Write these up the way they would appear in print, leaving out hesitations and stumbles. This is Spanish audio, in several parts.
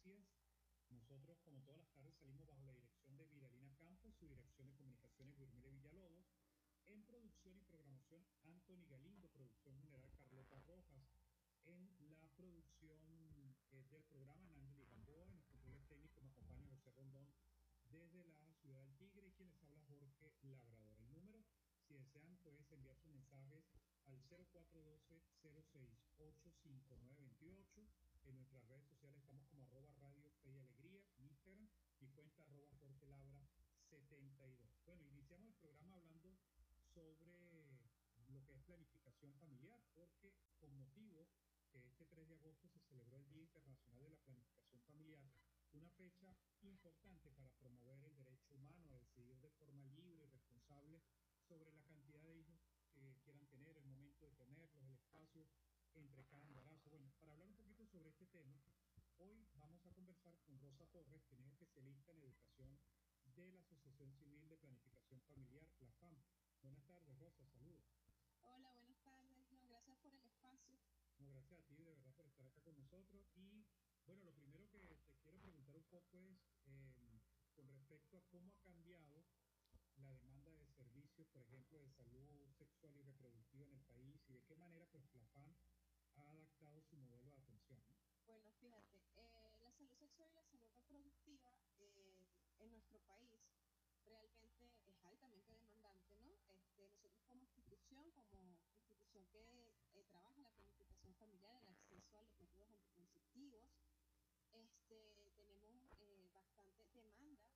noticias. Nosotros, como todas las tardes, salimos bajo la dirección de Viralina Campos, su dirección de comunicaciones Guillermo Villalobos, en producción y programación Anthony Galindo, producción general Carlota Rojas, en la producción del programa Nángel Gamboa, en los controles técnicos me acompaña José Rondón desde la ciudad del Tigre, y quien les habla Jorge Labrador. El número, si desean, puedes enviar sus mensajes al 0412-06-85928. En nuestras redes sociales estamos como @Radio Fe y Alegría, en Instagram, y cuenta Jorge Labra 72. Bueno, iniciamos el programa hablando sobre lo que es planificación familiar, porque con motivo que este 3 de agosto se celebró el Día Internacional de la Planificación Familiar, una fecha importante para promover el derecho humano a decidir de forma libre y responsable sobre la cantidad de hijos que quieran tener, el momento de tenerlos, el espacio entre cada embarazo. Bueno, para hablar un poquito sobre este tema, hoy vamos a conversar con Rosa Torres, quien es especialista en educación de la Asociación Civil de Planificación Familiar, la FAM. Buenas tardes, Rosa, saludos. Hola, buenas tardes. No, gracias por el espacio. No, gracias a ti, de verdad, por estar acá con nosotros. Y bueno, lo primero que te quiero preguntar un poco es con respecto a cómo ha cambiado la demanda de servicios, por ejemplo, de salud sexual y reproductiva en el país, y de qué manera pues la FAM ha adaptado su modelo de atención, ¿no? Bueno, fíjate, la salud sexual y la salud reproductiva en nuestro país realmente es altamente demandante, ¿no? Nosotros como institución que trabaja en la planificación familiar, el acceso a los métodos anticonceptivos, tenemos bastante demanda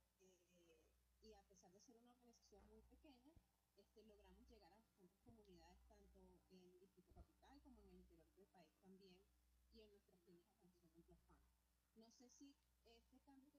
y a pesar de ser una organización muy pequeña, logramos llegar a bastantes comunidades, tanto en el Distrito Capital como en el interior del país también, y en nuestras clínicas de atención en Plafán. No sé si este cambio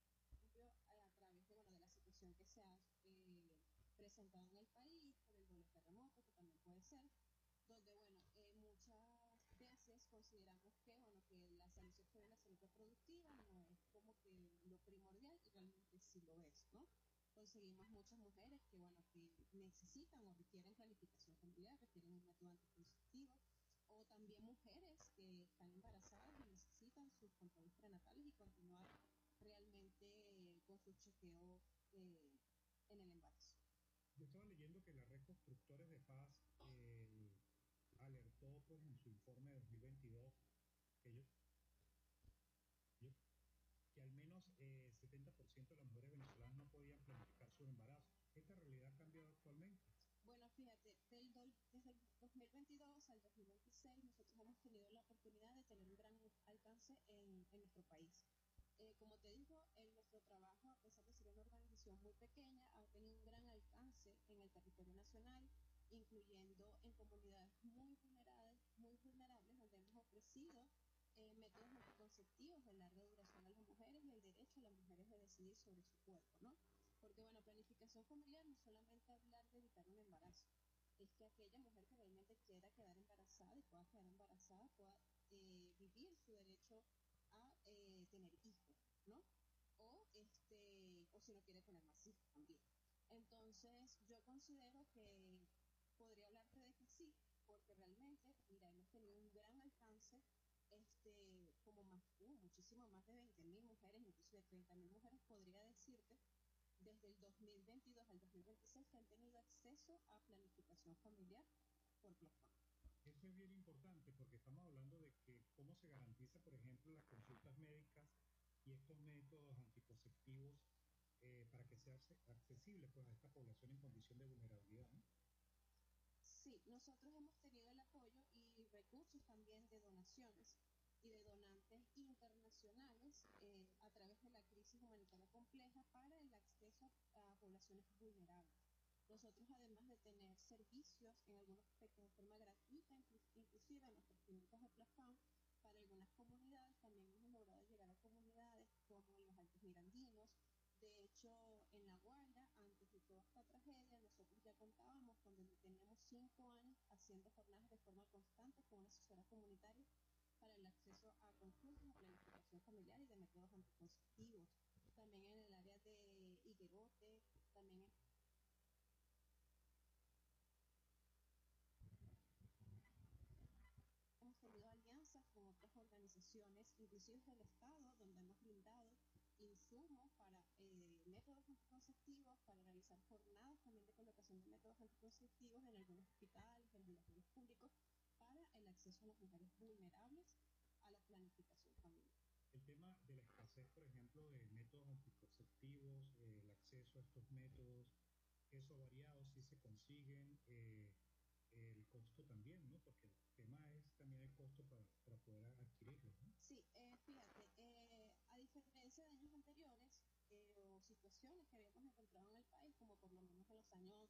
a través de la situación que se ha presentado en el país, por el doble terremoto, que también puede ser, donde, muchas veces consideramos que la salud sexual y la salud reproductiva no es como que lo primordial, y realmente sí lo es, ¿no? Conseguimos muchas mujeres que necesitan o requieren planificación familiar, requieren un método anticonceptivo, o también mujeres que están embarazadas y necesitan sus controles prenatales y continuar realmente con su chequeo en el embarazo. Yo estaba leyendo que la Red Constructores de Paz alertó pues en su informe de 2022 que que al menos 70% de las mujeres venezolanas no podían planificar su embarazo. ¿Esta realidad ha cambiado actualmente? Bueno, fíjate, desde el 2022 al 2026 nosotros hemos tenido la oportunidad de tener un gran alcance en nuestro país. Como te digo, en nuestro trabajo, a pesar de ser una organización muy pequeña, ha tenido un gran alcance en el territorio nacional, incluyendo en comunidades muy vulnerables, donde hemos ofrecido métodos anticonceptivos de larga duración a las mujeres y el derecho a las mujeres de decidir sobre su cuerpo, ¿no? Porque, planificación familiar no es solamente hablar de evitar un embarazo, es que aquella mujer que realmente quiera quedar embarazada y pueda quedar embarazada pueda vivir su derecho a tener hijos, ¿no? O si no quiere tener más hijos también. Entonces, yo considero que podría hablarte de que sí, porque realmente, mira, hemos tenido un gran alcance, muchísimo más de 20.000 mujeres, incluso de 30.000 mujeres, podría decirte, desde el 2022 al 2026 que han tenido acceso a planificación familiar por Plafán. Eso es bien importante porque estamos hablando de que cómo se garantiza, por ejemplo, las consultas médicas y estos métodos anticonceptivos para que sea accesible pues, a esta población en condición de vulnerabilidad, ¿no? Sí, nosotros hemos tenido el apoyo y recursos también de donaciones y de donantes internacionales a través de la crisis humanitaria compleja para el acceso a poblaciones vulnerables. Nosotros, además de tener servicios en algunos aspectos de forma gratuita, inclusive en nuestras clínicas de Plafán, para algunas comunidades, también hemos logrado llegar a comunidades como los Altos Mirandinos. De hecho, en La Guaira, antes de toda esta tragedia, nosotros ya contábamos cuando teníamos 5 años haciendo jornadas de forma constante con una asesora comunitaria para el acceso a consultas, a planificación familiar y de métodos anticonceptivos. También en el área de Higuerote, también hemos tenido alianzas con otras organizaciones, inclusive del Estado, donde hemos brindado insumos para métodos anticonceptivos, para realizar jornadas también de colocación de métodos anticonceptivos en algunos hospitales, en laboratorios públicos, para el acceso a las mujeres vulnerables a la planificación familiar. El tema de la escasez, por ejemplo, de métodos anticonceptivos, el acceso a estos métodos, eso ha variado, si se consiguen, el costo también, ¿no? Porque el tema es también el costo para poder adquirirlos, ¿no? Sí, fíjate, a diferencia de años anteriores o situaciones que habíamos encontrado en el país, como por lo menos en los años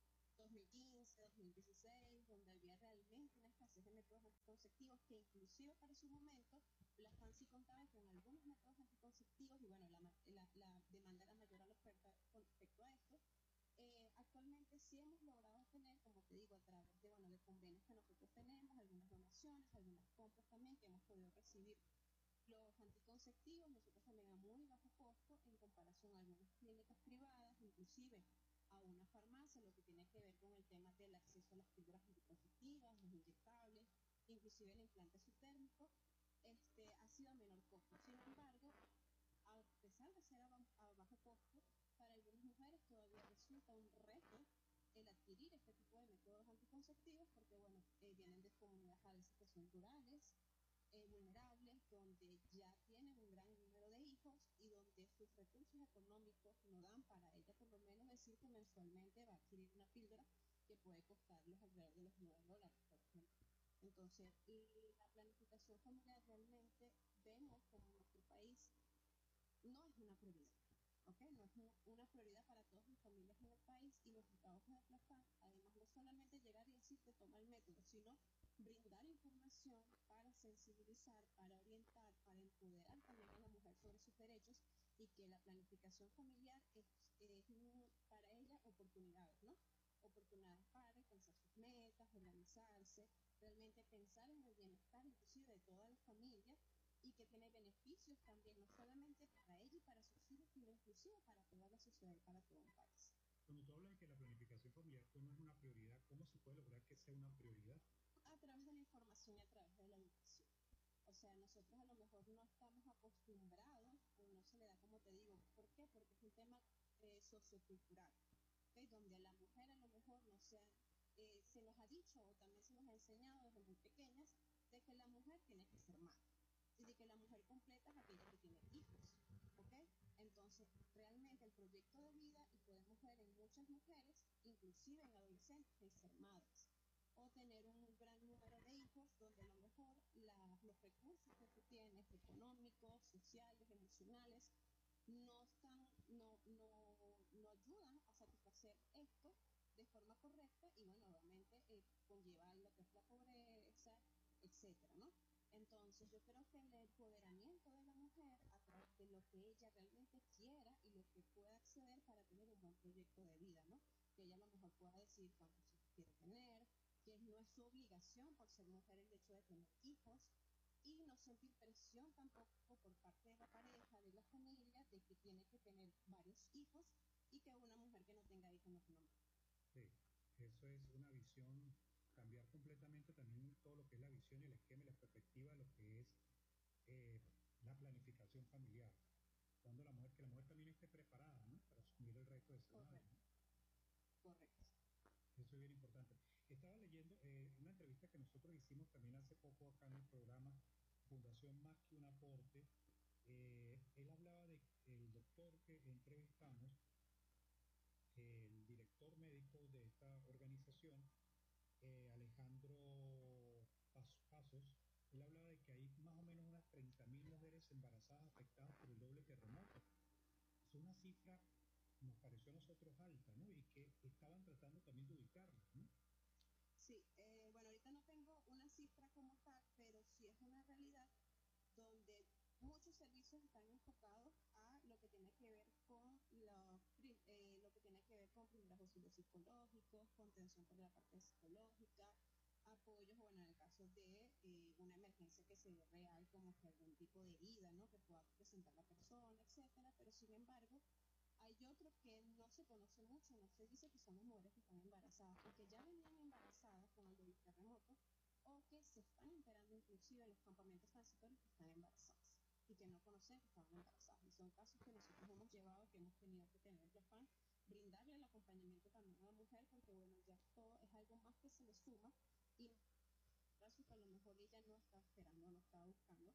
2015, 2016, donde había realmente una escasez de métodos anticonceptivos que inclusive para su momento la FANSI contaba con algunos métodos anticonceptivos y bueno, la demanda era mayor a la oferta con respecto a esto. Actualmente sí hemos logrado tener, como te digo, a través de, bueno, de convenios que nosotros tenemos, algunas donaciones, algunas compras también que hemos podido recibir los anticonceptivos, nosotros también a muy bajo costo en comparación a algunas clínicas privadas, inclusive a una farmacia, lo que tiene que ver con el tema del acceso a las píldoras anticonceptivas, los inyectables, inclusive el implante subtérmico, ha sido a menor costo. Sin embargo, a pesar de ser a bajo costo, para algunas mujeres todavía resulta un reto el adquirir este tipo de métodos anticonceptivos porque, bueno, vienen de comunidades a veces que son rurales, vulnerables, donde ya tienen un gran número de hijos y donde sus recursos económicos no dan para ella por lo menos decir que mensualmente va a adquirir una píldora que puede costarles alrededor de los $9, por ejemplo. Entonces, la planificación familiar realmente vemos como en nuestro país no es una prioridad. ¿Okay? No es una prioridad para todas las familias en el país y los trabajos de Plafan, además no solamente llegar y decirte toma el método, sino brindar información para sensibilizar, para orientar, para empoderar también a la mujer sobre sus derechos y que la planificación familiar es para ella oportunidades, ¿no? Oportunidades para alcanzar sus metas, organizarse, realmente pensar en el bienestar inclusive de toda la familia y que tiene beneficios también, no solamente para ella y para sus hijos, sino inclusive para toda la sociedad y para todo un país. Cuando tú hablas de que la planificación familiar pues, no es una prioridad, ¿cómo se puede lograr que sea una prioridad? A través de la información y a través de la educación. O sea, nosotros a lo mejor no estamos acostumbrados, o no se le da como te digo, ¿por qué? Porque es un tema sociocultural, ¿okay? Donde a la mujer a lo mejor no se nos ha dicho o también se nos ha enseñado desde muy pequeñas de que la mujer tiene que ser madre y de que la mujer completa es aquella que tiene hijos, ¿ok? Entonces, realmente el proyecto de vida, y podemos ver en muchas mujeres, inclusive en adolescentes, es ser madres, o tener un gran número de hijos donde a lo mejor los recursos que tú tienes, económicos, sociales, emocionales, no ayudan a satisfacer esto de forma correcta y bueno, obviamente conlleva lo que es la pobreza, etcétera, ¿no? Entonces yo creo que el empoderamiento de la mujer a través de lo que ella realmente quiera y lo que pueda acceder para tener un buen proyecto de vida, ¿no? Que ella a lo mejor pueda decir cuántos hijos quiere tener, que no es su obligación por ser mujer el hecho de tener hijos y no sentir presión tampoco por parte de la pareja, de la familia, de que tiene que tener varios hijos y que una mujer que no tenga hijos no es una mujer. Sí, eso es una visión, cambiar completamente también todo lo que es la visión y el esquema y la perspectiva de lo que es eh, la planificación familiar. Cuando que la mujer también esté preparada, ¿no? Para asumir el reto de ser madre, ¿no? Correcto. Eso es bien importante. Estaba leyendo una entrevista que nosotros hicimos también hace poco acá en el programa Fundación Más que un Aporte. Él hablaba de el doctor que entrevistamos, el director médico de esta organización, Alejandro Pasos. Él hablaba de que hay más o menos unas 30.000 mujeres embarazadas afectadas por el doble terremoto. Es una cifra, nos pareció a nosotros alta, ¿no? Y que estaban tratando también de ubicarla, ¿no? Sí, bueno, ahorita no tengo una cifra como tal, pero sí es una realidad donde muchos servicios están enfocados a lo que tiene que ver con lo que tiene que ver con primeros auxilios psicológicos, contención por la parte psicológica, apoyos, bueno, en el caso de una emergencia que se dé real, como que algún tipo de herida, ¿no? Que pueda presentar la persona, etcétera, pero sin embargo, hay otros que no se conoce mucho, no se dice que son las mujeres que están embarazadas, o que ya venían embarazadas con el del terremoto, o que se están enterando inclusive en los campamentos transitorios que están embarazadas y que no conocen que estaban embarazadas. Y son casos que nosotros hemos llevado, que hemos tenido que tener el plan, brindarle el acompañamiento también a la mujer, porque bueno, ya esto es algo más que se le suma y caso que a lo mejor ella no está esperando, no está buscando,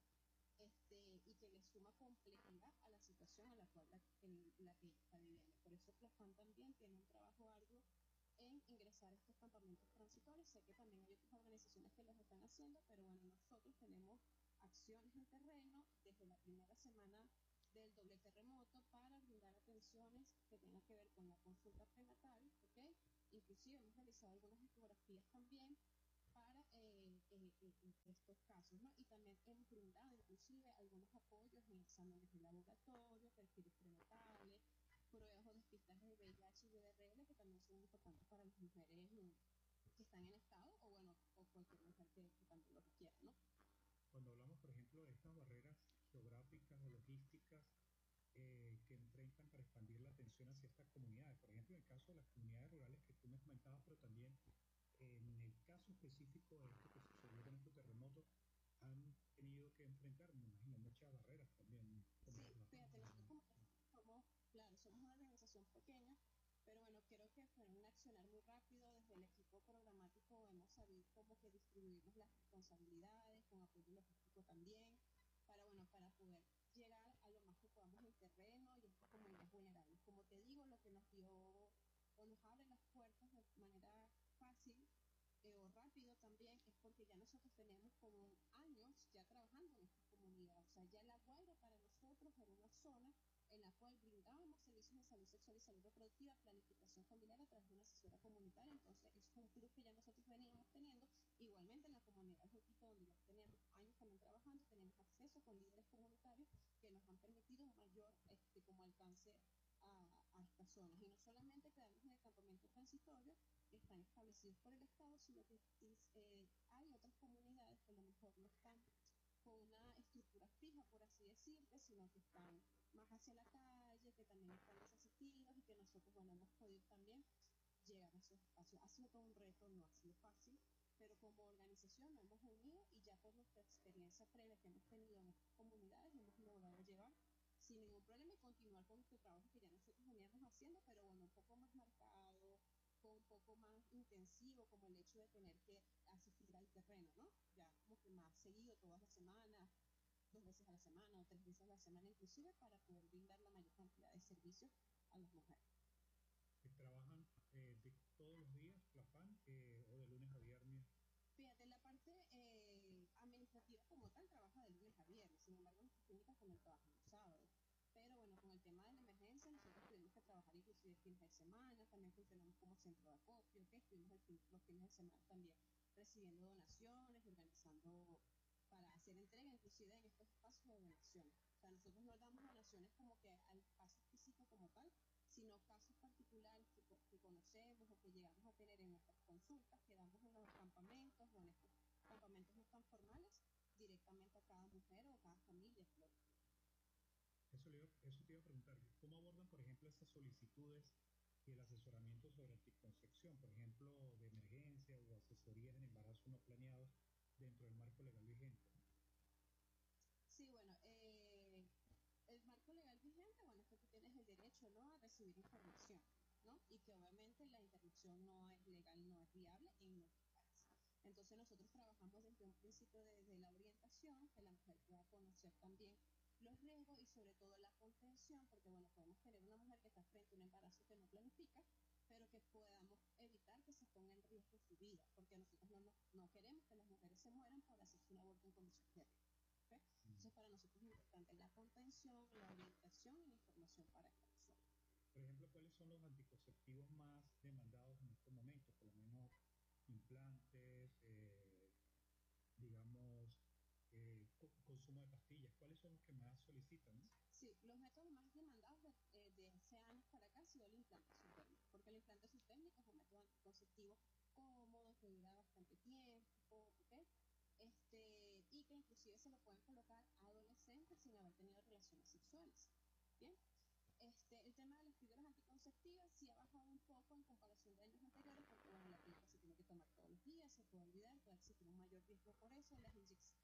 y que le suma complejidad a la situación a la cual la que ella está viviendo. Por eso Plaspan también tiene un trabajo arduo en ingresar a estos campamentos transitorios. Sé que también hay otras organizaciones que los están haciendo, pero bueno, nosotros tenemos acciones en terreno desde la primera semana del doble terremoto para brindar atenciones que tengan que ver con la consulta prenatal, ¿ok? Inclusive hemos realizado algunas ecografías también para estos casos, ¿no? Y también hemos brindado inclusive algunos apoyos en exámenes de laboratorio, perfiles prenatales, pruebas o despistaje de VIH y VRL, que también son importantes para las mujeres que están en estado, o bueno, o cualquier mujer que también lo requiera, ¿no? Cuando hablamos, por ejemplo, de estas barreras geográficas o logísticas que enfrentan para expandir la atención hacia estas comunidades, por ejemplo, en el caso de las comunidades rurales que tú me comentabas, pero también en el caso específico de esto que sucedió con estos terremotos, han tenido que enfrentar, me imagino, muchas barreras también. Sí, fíjate, nosotros somos, claro, somos una organización pequeña, pero bueno, creo que fue un accionar muy rápido. Desde el equipo programático hemos sabido como que distribuirnos las responsabilidades, con apoyo logístico también, para bueno, para poder llegar a lo más que podamos en terreno y estas comunidades vulnerables. Como te digo, lo que nos dio o nos abre las puertas de manera fácil o rápido también es porque ya nosotros tenemos como años ya trabajando en esta comunidad. O sea, ya La Guaira para nosotros era una zona en la cual brindábamos servicios de salud sexual y salud reproductiva, planificación familiar a través de una asesora comunitaria. Entonces, eso es un plus que ya nosotros veníamos teniendo. Igualmente en la comunidad de Joquito, donde ya tenemos años también trabajando, tenemos acceso con líderes comunitarios que nos han permitido un mayor como alcance a estas zonas. Y no solamente quedarnos en el campamento transitorio, que están establecidos por el Estado, sino que hay otras comunidades que a lo mejor no están con una estructura fija, por así decirte, sino que están más hacia la calle, que también están desasistidos y que nosotros, bueno, hemos podido también llegar a esos espacios. Ha sido todo un reto, no ha sido fácil, pero como organización nos hemos unido y ya por nuestra experiencia previa que hemos tenido en estas comunidades hemos logrado llevar sin ningún problema y continuar con nuestro trabajo que ya nosotros veníamos haciendo, pero bueno, un poco más marcado, con un poco más intensivo, como el hecho de tener que asistir al terreno, ¿no? Ya como que más seguido, todas las semanas, 2 veces a la semana o 3 veces a la semana inclusive, para poder brindar la mayor cantidad de servicios a las mujeres. Que trabajan de todos los días, Plafán, o de lunes a viernes. Fíjate, la parte administrativa como tal trabaja de lunes a viernes, sin embargo nuestras clínicas también trabajan los sábados. Pero bueno, con el tema de la emergencia nosotros tuvimos que trabajar inclusive fines de semana, también funcionamos como centro de acopio, que estuvimos los fines de semana también recibiendo donaciones, organizando para hacer entrega inclusive en estos espacios de donaciones. O sea, nosotros no damos donaciones como que al espacio físico como tal, sino casos particulares que conocemos o que llegamos a tener en nuestras consultas, que damos en los campamentos o en estos campamentos no tan formales, directamente a cada mujer o a cada familia. Eso te iba a preguntar, ¿cómo abordan, por ejemplo, esas solicitudes y el asesoramiento sobre anticoncepción, por ejemplo, de emergencia o asesorías en embarazos no planeados dentro del marco legal vigente? Sí, bueno, el marco legal vigente, bueno, es que tú tienes el derecho, ¿no?, a recibir información, ¿no? Y que obviamente la interrupción no es legal, no es viable en nuestro país. Entonces nosotros trabajamos desde un principio desde la orientación, que la mujer pueda conocer también los riesgos y sobre todo la contención, porque bueno, podemos tener una mujer que está frente a un embarazo que no planifica, pero que podamos evitar que se ponga en riesgo su vida, porque nosotros no queremos que las mujeres se mueran por hacerse un aborto en condiciones de riesgo. ¿Okay? Entonces, para nosotros es importante la contención, la orientación y la información para esta persona. Por ejemplo, ¿cuáles son los anticonceptivos más demandados en estos momentos? Por lo menos implantes, digamos, consumo de pastillas. ¿Cuáles son los que más solicitan? ¿No? Sí, los métodos más demandados de hace años para acá ha sido el implante subdérmico, porque el implante subdérmico es un método anticonceptivo cómodo, que dura bastante tiempo, ¿okay? Y que inclusive se lo pueden colocar a adolescentes sin haber tenido relaciones sexuales. Bien, el tema de las píldoras anticonceptivas sí ha bajado un poco en comparación de años anteriores, porque bueno, la píldora se tiene que tomar todos los días, se puede olvidar, puede existir un mayor riesgo por eso.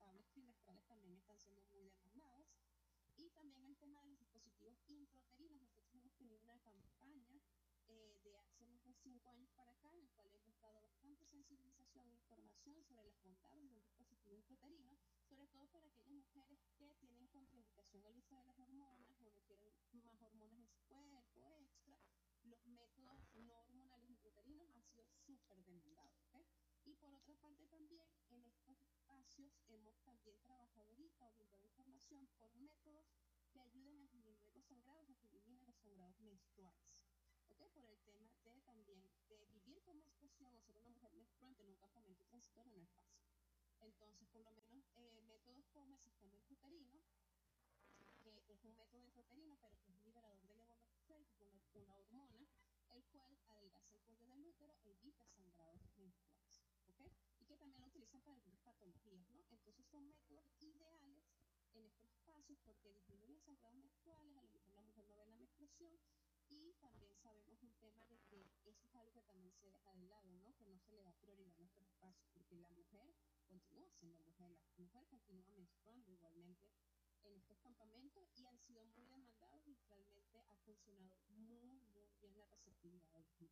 descartables trimestrales también están siendo muy demandadas. Y también el tema de los dispositivos intrauterinos. Nosotros hemos tenido una campaña de hace más de 5 años para acá, en el cual hemos dado bastante sensibilización e información sobre las bondades de un dispositivo intrauterino, sobre todo para aquellas mujeres que tienen contraindicación al uso de las hormonas o no quieren más hormonas en su cuerpo extra. Los métodos no hormonales intrauterinos han sido súper demandados, ¿okay? Y por otra parte también en estos espacios hemos también trabajado ahorita o brindado información por métodos que ayuden a disminuir los sangrados o que eliminen los sangrados menstruales. ¿Okay? Por el tema de también de vivir con menstruación o ser una mujer menstruante en un campamento transitorio no es fácil. Entonces, por lo menos métodos como el sistema intrauterino, que es un método intrauterino, pero que es liberador de levonorgestrel, que es una hormona, el cual adelgaza el cuello del útero e evita sangrados menstruales, ¿okay? Y que también lo utilizan para algunas patologías, ¿no? Entonces son métodos ideales en estos espacios porque disminuyen sangrados menstruales, a lo mejor la mujer no ve la menstruación, y también sabemos un tema de que eso es algo que también se deja de lado, ¿no? Que no se le da prioridad a nuestros espacios, porque la mujer continúa siendo mujer, la mujer continúa menstruando igualmente en estos campamentos y han sido muy demandados y realmente ha funcionado muy bien la receptividad del equipo.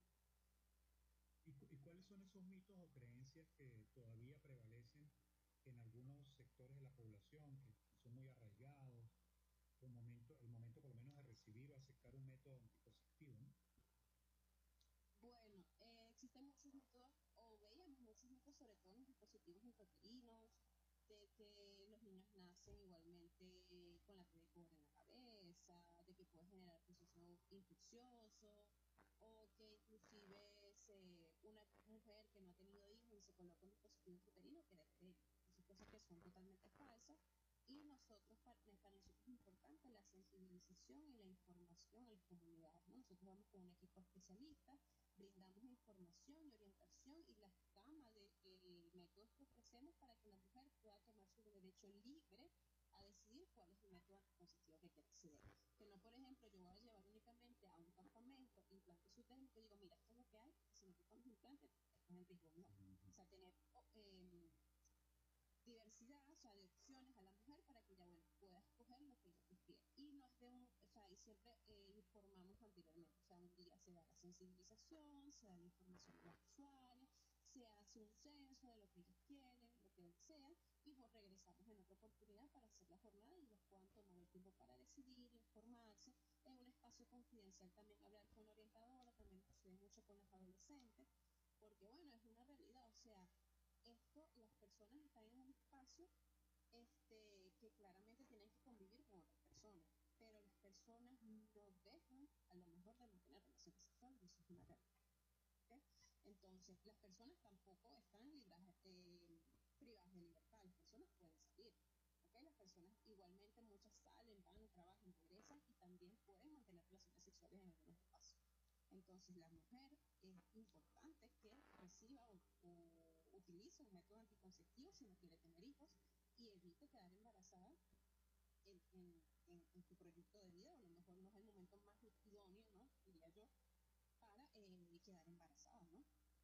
¿Y cuáles son esos mitos o creencias que todavía prevalecen en algunos sectores de la población, que son muy arraigados, el momento por lo menos de recibir o aceptar un método anticonceptivo, ¿no? Bueno, existen muchos métodos, o veíamos muchos métodos, sobre todo en los dispositivos intrauterinos, de que los niños nacen igualmente con la T de cobre en la cabeza, de que puede generar proceso infeccioso, o que inclusive una mujer que no ha tenido hijos y se coloca un dispositivo intrauterino queda estéril. Esas cosas que son totalmente falsas. Y nosotros, para nosotros es importante la sensibilización y la información a las comunidades, ¿no? Nosotros vamos con un equipo especialista, brindamos información y orientación y las camas de métodos que ofrecemos para que la mujer pueda tomar su derecho libre a decidir cuál es el método anticonceptivo que quiere acceder. Que no, por ejemplo, yo voy a llevar únicamente a un campamento implantes uterinos que digo, mira, esto es lo que hay, si no ocupamos implantes, esto es en riesgo, no. O sea, tener diversidad, o sea, de opciones a la mujer para que ella, bueno, pueda escoger lo que ella prefiere. Y no es de un, o sea, y siempre informamos anteriormente, o sea, un día se da la sensibilización, se da la información a los usuarios, se hace un censo de lo que ellos quieren, lo que desean, y pues regresamos en otra oportunidad para hacer la jornada y ellos puedan tomar el tiempo para decidir, informarse, en un espacio confidencial también hablar con la orientadora, también sucede mucho con las adolescentes, porque bueno, es una realidad, o sea, esto, las personas están en un espacio que claramente tienen que convivir con otras personas, pero las personas no dejan a lo mejor de mantener relaciones sexuales, eso es una realidad. ¿Okay? Entonces, las personas tampoco están privadas de libertad, las personas pueden salir. ¿Okay? Las personas igualmente muchas salen, van, trabajan, regresan y también pueden mantener relaciones sexuales en algunos espacios. Entonces, la mujer es importante que reciba o utilice un método anticonceptivo si no quiere tener hijos y evite quedar embarazada en su proyecto de vida, o a lo mejor no es el momento más idóneo, ¿no? Diría yo, para quedar embarazada, ¿no?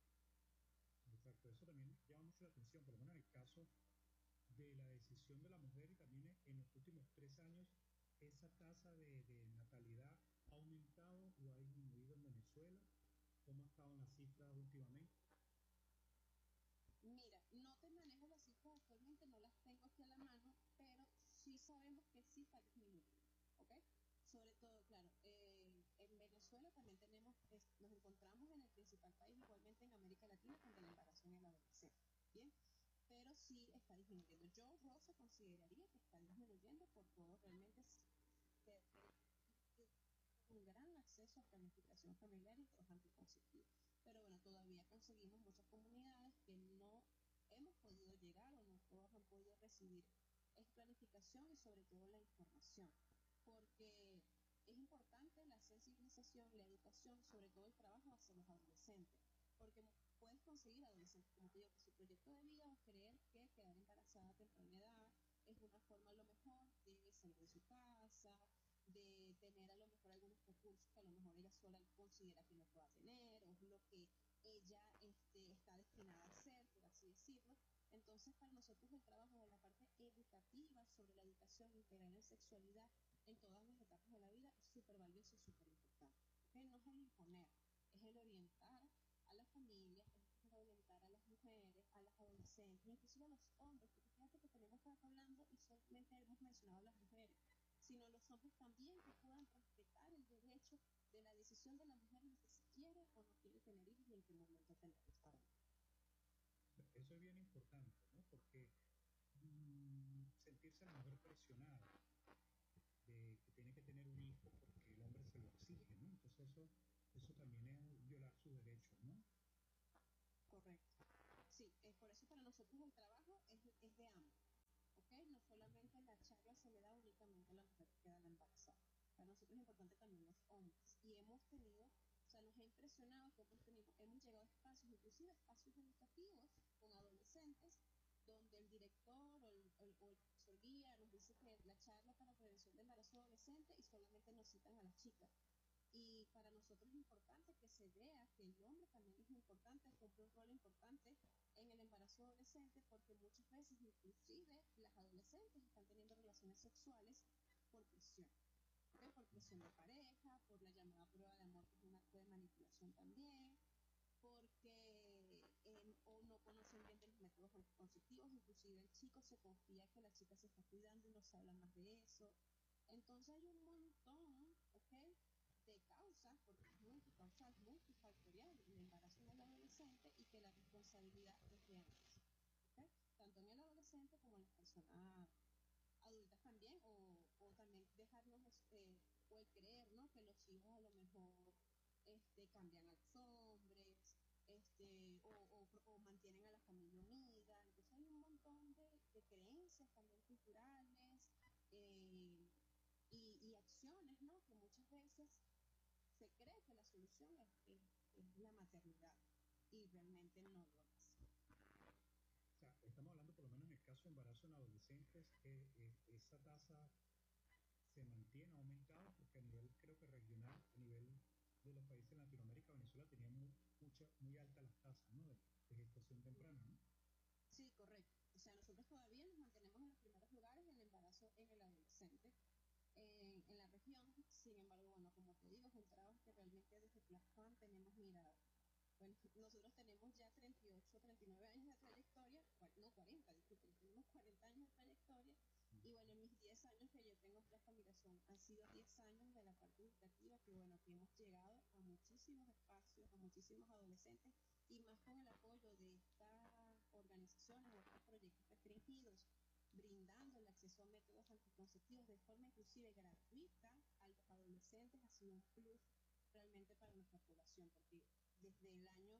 Exacto, eso también llama mucho la atención, por lo menos en el caso de la decisión de la mujer y también en los últimos 3 años, esa tasa de natalidad ha aumentado o ha disminuido en Venezuela. ¿Cómo ha estado en las cifras últimamente? Mira, no te manejo las cifras actualmente, no las tengo aquí a la mano, pero sí sabemos que sí está disminuyendo, ¿ok? Sobre todo, claro, en Venezuela también nos encontramos en el principal país, igualmente en América Latina, con el embarazo en el adolescente, ¿bien? Pero sí está disminuyendo. Yo, Rosa, consideraría que está disminuyendo por todo realmente un gran acceso a planificación familiar y los anticonceptivos. Pero bueno, todavía conseguimos muchas comunidades que no hemos podido llegar o no todos han podido recibir esta planificación y sobre todo la información, porque es importante la sensibilización, la educación, sobre todo el trabajo hacia los adolescentes, porque puedes conseguir adolescentes, como te digo, que su proyecto de vida o creer que quedar embarazada a temprana edad es una forma a lo mejor de salir de su casa, de tener a lo mejor algunos recursos que a lo mejor ella sola considera que no pueda tener, o es lo que ella está destinada a hacer, por así decirlo. Entonces, Entonces, para nosotros el trabajo de la parte educativa sobre la educación integral en sexualidad en todas las etapas de la vida es súper valioso y súper importante. ¿Okay? No es el imponer, es el orientar a las familias, es el orientar a las mujeres, a las adolescentes, inclusive a los hombres, porque fíjate que tenemos que estar hablando y solamente hemos mencionado a las mujeres, sino los hombres también que puedan respetar el derecho de la decisión de la mujer de si quiere o no quiere tener hijos y en qué momento tenerlos para mí. Eso es bien importante, ¿no? Porque sentirse la mujer presionada de que tiene que tener un hijo porque el hombre se lo exige, ¿no? Entonces eso también es violar sus derechos, ¿no? Correcto. Sí, por eso para nosotros el trabajo es de ambos, ¿ok? No solamente la charla se le da únicamente a la mujer que queda embarazada. Para nosotros es importante también los hombres. Y hemos tenido, o sea, nos ha impresionado que hemos llegado a espacios, inclusive espacios educativos con adolescentes, donde el director o el profesor guía nos dice que la charla para prevención de embarazo adolescente y solamente nos citan a las chicas. Y para nosotros es importante que se vea que el hombre también es importante, cumple un rol importante en el embarazo adolescente, porque muchas veces inclusive las adolescentes están teniendo relaciones sexuales por presión. ¿Okay? Por presión de pareja, por la llamada prueba de amor, que es un acto de manipulación también, porque o no conocen bien de los métodos anticonceptivos, inclusive el chico se confía que la chica se está cuidando y no se habla más de eso. Entonces hay un montón, ¿ok?, de causas, porque es multicausal, multifactorial el embarazo en el adolescente y que la responsabilidad es de ambos, ¿okay? Tanto en el adolescente como en las personas adultas también, o también dejarnos o el creer, ¿no?, que los hijos a lo mejor cambian a los hombres, o mantienen a la familia unida. Entonces hay un montón de creencias también culturales, y acciones, ¿no?, que muchas veces se cree que la solución es la maternidad y realmente no lo es. O sea, estamos hablando por lo menos en el caso de embarazo en adolescentes, esa tasa se mantiene aumentada porque a nivel, creo que regional, a nivel de los países de Latinoamérica, Venezuela tenía muy altas las tasas, ¿no?, de gestación temprana, ¿no? Sí, correcto. O sea, nosotros todavía nos mantenemos en los primeros lugares en el embarazo en el adolescente en la región. Sin embargo, bueno, como te digo, es un trabajo que realmente desde Plaspan tenemos mirado. Bueno, nosotros tenemos ya 38, 39 años de trayectoria, no 40, disculpen, tenemos 40 años de trayectoria, y bueno, en mis 10 años que yo tengo en Plaspan Migración han sido 10 años de la parte educativa, que bueno, que hemos llegado a muchísimos espacios, a muchísimos adolescentes, y más con el apoyo de estas organizaciones o estos proyectos restringidos, brindando el acceso a métodos anticonceptivos de forma inclusive gratuita a los adolescentes, ha sido un plus realmente para nuestra población, porque desde el año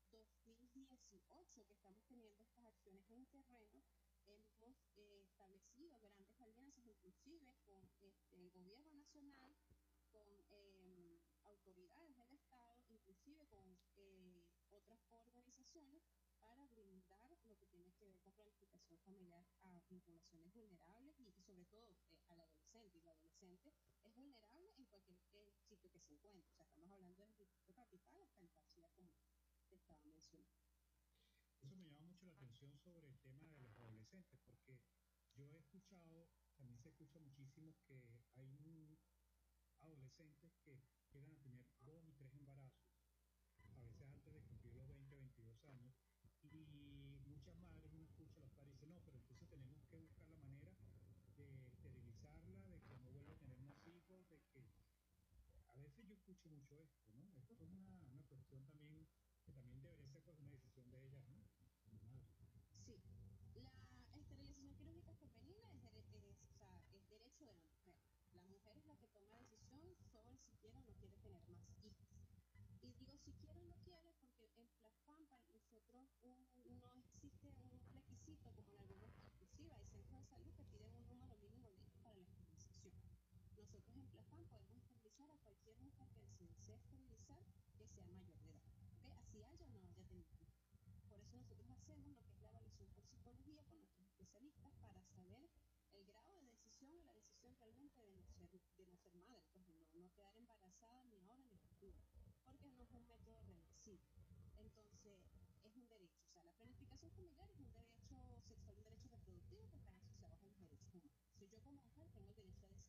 2018 que estamos teniendo estas acciones en terreno, hemos establecido grandes alianzas inclusive con el gobierno nacional, con autoridades del Estado, inclusive con otras organizaciones, para brindar lo que tiene que ver con planificación familiar a poblaciones vulnerables y sobre todo al adolescente. Y el adolescente es vulnerable en cualquier sitio que se encuentre. O sea, estamos hablando del distrito capital hasta en tal ciudad como te estaba mencionando. Eso me llama mucho la atención sobre el tema de los adolescentes, porque yo he escuchado, también se escucha muchísimo que hay adolescentes que llegan a tener 2 y 3 embarazos, a veces antes de cumplir los 20, 22 años, y muchas madres, uno escucha a los padres y dice, no, pero entonces tenemos que buscar la manera de esterilizarla, de que no vuelva a tener más hijos, de que a veces yo escucho mucho esto, ¿no? Esto es una cuestión también que también debería ser pues una decisión de ellas, ¿no? Sí, la esterilización quirúrgica femenina es derecho de la mujer. La mujer es la que toma decisión sobre si quiere o no quiere tener más hijos. Y digo si quiere o no quiere porque en Plaspan para nosotros no existe un requisito como en algunos, inclusive hay centros de salud que piden un número mínimo de hijos para la esterilización. Nosotros en Plaspan podemos esterilizar a cualquier mujer que desee esterilizar que sea mayor de edad, ¿okay? Así haya o no haya tenido hijos. Por eso nosotros hacemos lo que es la evaluación por psicología con nuestros especialistas para saber el grado de decisión o la decisión realmente de no ser madre, pues de no quedar embarazada ni ahora ni en el futuro, porque no es un método reversible. Entonces, es un derecho, o sea, la planificación familiar es un derecho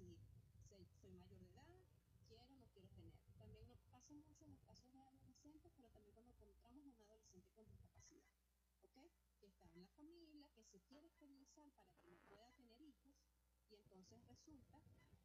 decidir. Soy mayor de edad, quiero o no quiero tener. También nos pasa mucho en los casos de adolescentes, pero también cuando encontramos un adolescente con discapacidad, ¿ok? Que está en la familia, que se quiere esterilizar para que no pueda tener hijos, y entonces resulta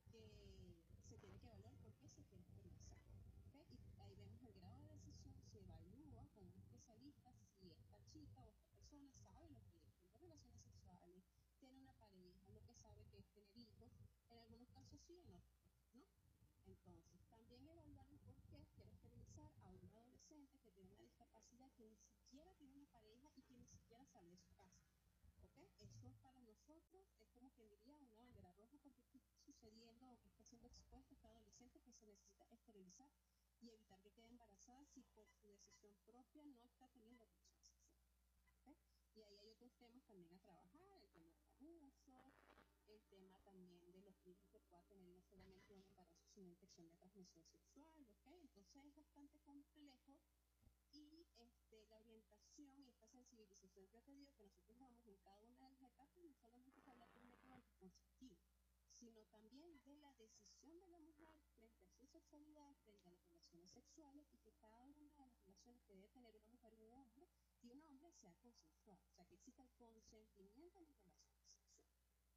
que se tiene que evaluar por qué se quiere esterilizar, ¿ok? Y ahí vemos el grado de decisión, se evalúa con un especialista si esta chica o esta persona sabe lo que es tener relaciones sexuales, tiene una pareja, lo que sabe que es tener hijos, en algunos casos sí, en otros no. Entonces, también evaluar el por qué quiere esterilizar a un adolescente que tiene una discapacidad, que ni siquiera tiene una pareja y que ni siquiera sale de su casa. ¿Ok? Eso para nosotros es como que diría una bandera roja, porque ¿qué está sucediendo o qué está siendo expuesto esta adolescente que se necesita esterilizar y evitar que quede embarazada si por su decisión propia no está teniendo relaciones sexuales? ¿Ok? Y ahí hay otros temas también a trabajar, el tema del abuso, el tema también de los riesgos que pueda tener no solamente un embarazo, sino infección de transmisión sexual, ¿ok? Entonces es bastante complejo, y la orientación y esta sensibilización que te digo que nosotros damos en cada una de las etapas no solamente es hablar del método anticonceptivo, sino también de la decisión de la mujer frente a su sexualidad, frente a las relaciones sexuales, y que cada una de las relaciones que debe tener una mujer y un hombre sea consensuada, o sea, que exista el consentimiento en las relaciones sexuales.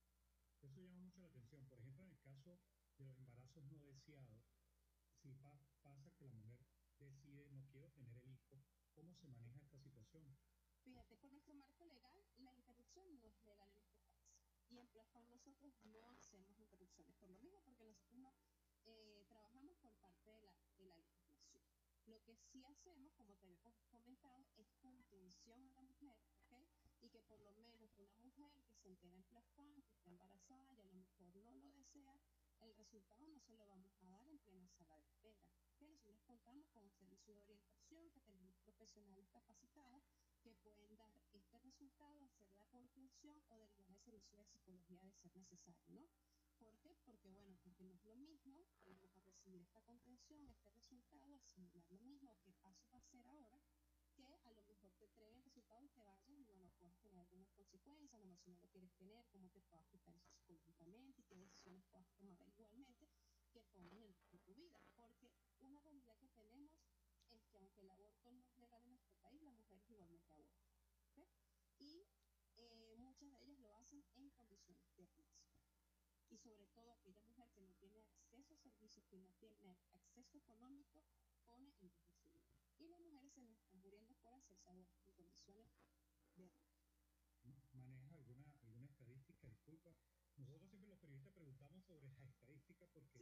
Eso llama mucho la atención. Por ejemplo, en el caso de los embarazos no deseados, si pasa que la mujer decide no quiero tener el hijo, ¿cómo se maneja esta situación? Fíjate, por nuestro marco legal, la interrupción no es legal en nuestro país. Y en Plafón nosotros no hacemos interrupciones, por lo mismo, porque nosotros no trabajamos por parte de la legislación. Lo que sí hacemos, como te había comentado, es contención a la mujer, ¿ok? Y que por lo menos una mujer que se entera en Plafón, que está embarazada y a lo mejor no lo desea, el resultado no se lo vamos a dar en plena sala de espera. ¿Okay? Nosotros contamos con un servicio de orientación, que tenemos profesionales capacitados que pueden dar este resultado, hacer la contención o derivar al servicio de psicología de ser necesario, ¿no? ¿Por qué? Porque, bueno, porque no es lo mismo a lo mejor recibir esta contención, este resultado, asimilar lo mismo, qué paso va a hacer ahora, que a lo mejor te entreguen el resultado y te vayas y, bueno, puedes tener algunas consecuencias, a lo mejor si no lo quieres tener, cómo te puede afectar eso psicológicamente y qué decisiones puedas tomar igualmente que pongan en riesgo tu vida. Porque una realidad que tenemos es que aunque el aborto no es legal en nuestro país, las mujeres igualmente abortan, ¿okay? Y muchas de ellas lo hacen en condiciones de riesgo. Y sobre todo aquella mujer que no tiene acceso a servicios, que no tiene acceso económico, pone en riesgo su vida. Y las mujeres se nos están muriendo por hacerse abortos en condiciones de riesgo. ¿Maneja alguna estadística? Disculpa. Nosotros siempre los periodistas preguntamos sobre las estadísticas porque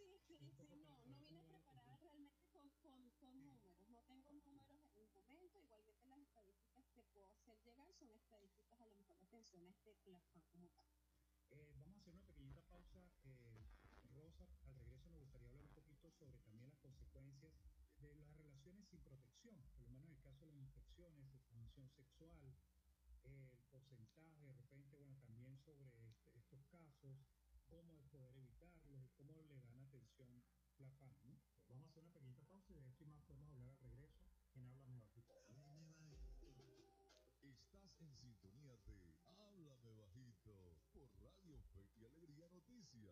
no vine preparada realmente con números, no tengo números en el momento, igualmente las estadísticas que puedo hacer llegar son estadísticas a lo mejor de atenciones de Plafón como tal. Vamos a hacer una pequeñita pausa, Rosa. Al regreso nos gustaría hablar un poquito sobre también las consecuencias de las relaciones sin protección, por lo menos en el caso de las infecciones de transmisión sexual, el porcentaje, de repente, bueno, también sobre estos casos, cómo poder evitarlos y cómo le dan atención la FAN, ¿no? Pues vamos a hacer una pequeñita pausa y de esto y más podemos hablar al regreso en Háblame Bajito. Estás en sintonía de Háblame Bajito por Radio Fe y Alegría Noticias.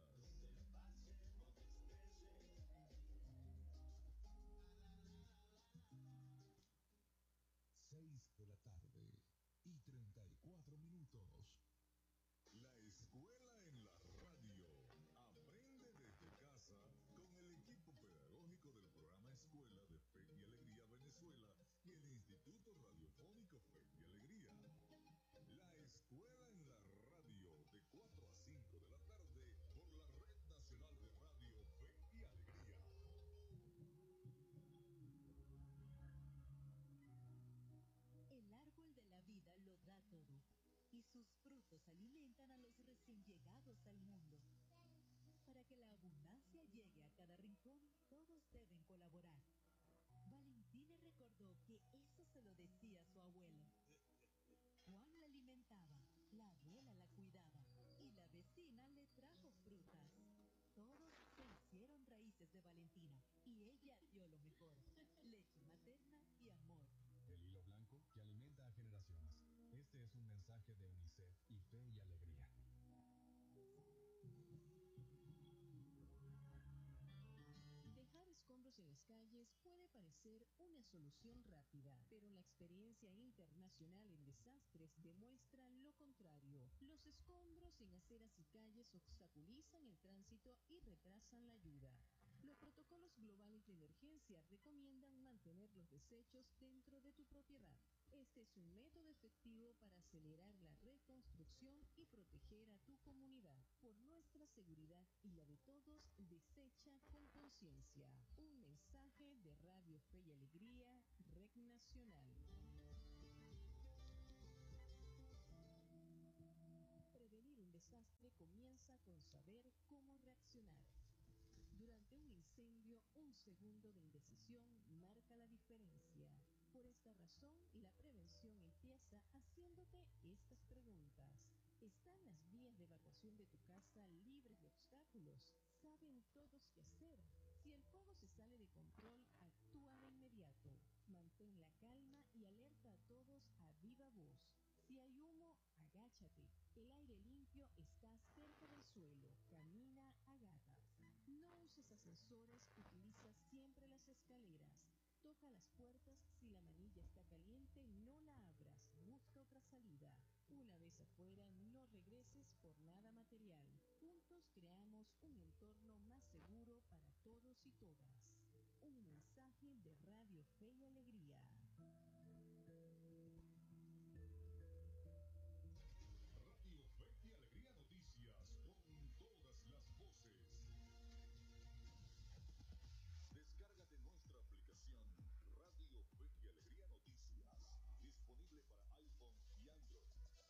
6:34 La escuela en la radio. Aprende desde casa con el equipo pedagógico del programa Escuela de Fe y Alegría Venezuela y el Instituto Radiofónico Fe y Alegría. La escuela en la radio de 4 a 5 de la tarde por la Red Nacional de Radio Fe y Alegría. El árbol de la vida lo da todo, y sus frutos alimentan a los recién llegados al mundo. Para que la abundancia llegue a cada rincón, todos deben colaborar. Valentina recordó que eso se lo decía a su abuelo. Juan la alimentaba, la abuela la cuidaba y la vecina le trajo frutas. Todos se hicieron raíces de Valentina y ella dio lo mejor, leche materna y amor. El hilo blanco que alimenta a generaciones. Este es un mensaje de UNICEF y Fe y Alegría. las calles puede parecer una solución rápida, pero la experiencia internacional en desastres demuestra lo contrario. Los escombros en aceras y calles obstaculizan el tránsito y retrasan la ayuda. Los protocolos globales de emergencia recomiendan mantener los desechos dentro de tu propiedad. Este es un método efectivo para acelerar la reconstrucción y proteger a tu comunidad. Por nuestra seguridad y la de todos, desecha con conciencia. Un mensaje de Radio Fe y Alegría, Red Nacional. Prevenir un desastre comienza con saber cómo reaccionar. Durante un incendio, un segundo de indecisión marca la diferencia. Por esta razón, la prevención empieza haciéndote estas preguntas. ¿Están las vías de evacuación de tu casa libres de obstáculos? ¿Saben todos qué hacer? Si el fuego se sale de control, actúa de inmediato. Mantén la calma y alerta a todos a viva voz. Si hay humo, agáchate. El aire limpio está cerca del suelo. Camina a gatas. No uses ascensores, utiliza siempre las escaleras. Toca las puertas, si la manilla está caliente, no la abras, busca otra salida. Una vez afuera, no regreses por nada material. Juntos creamos un entorno más seguro para todos y todas. Un mensaje de Radio Fe y Alegría. Radio Fe y Alegría Noticias, con todas las voces. Descárgate nuestra aplicación Radio Fe y Alegría Noticias, disponible para iPhone y Android.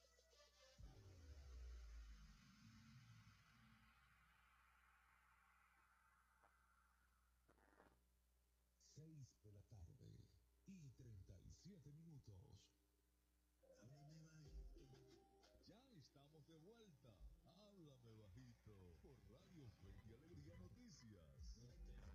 6 de la tarde y 37 minutos. Háblame bajito. Ya estamos de vuelta. Háblame bajito por Radio Fe y Alegría Noticias.